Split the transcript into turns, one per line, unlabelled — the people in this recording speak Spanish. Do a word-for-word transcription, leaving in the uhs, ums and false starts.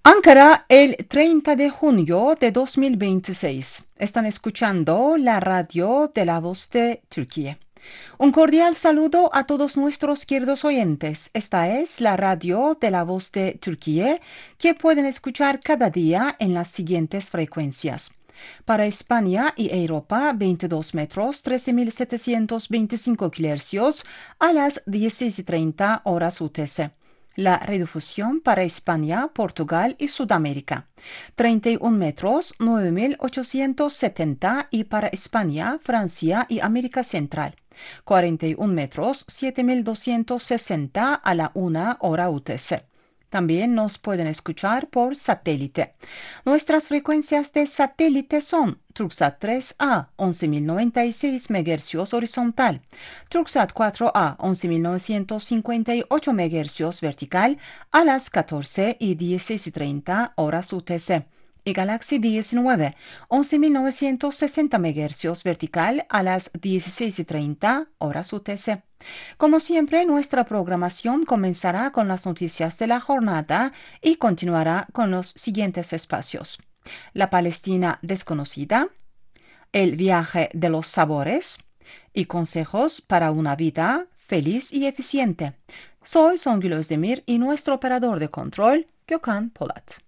Ankara, el treinta de junio de dos mil veintiséis. Están escuchando la radio de la voz de Turquía. Un cordial saludo a todos nuestros queridos oyentes. Esta es la radio de la voz de Turquía que pueden escuchar cada día en las siguientes frecuencias. Para España y Europa, veintidós metros, trece mil setecientos veinticinco kilohercios a las dieciséis y treinta horas U T C. La redifusión para España, Portugal y Sudamérica. treinta y un metros, nueve mil ochocientos setenta y para España, Francia y América Central. cuarenta y un metros, siete mil doscientos sesenta a la una hora U T C. También nos pueden escuchar por satélite. Nuestras frecuencias de satélite son Turksat tres A, once mil noventa y seis megahercios horizontal, Turksat cuatro A, once mil novecientos cincuenta y ocho megahercios vertical a las catorce y dieciséis y treinta horas U T C. Y Galaxy diecinueve, once mil novecientos sesenta megahercios vertical a las dieciséis y treinta horas U T C. Como siempre, nuestra programación comenzará con las noticias de la jornada y continuará con los siguientes espacios: La Palestina desconocida, el viaje de los sabores y consejos para una vida feliz y eficiente. Soy Songül Özdemir y nuestro operador de control, Gökhan Polat.